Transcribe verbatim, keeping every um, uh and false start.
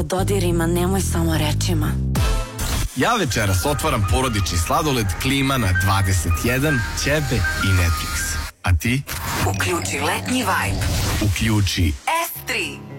sa dodirima, nemoj samo rečima. Ja večeras otvaram porodični sladoled Klima na dvadeset jedan, ćebe i Netflix. A ti? Uključi letnji vibe. Uključi S tri.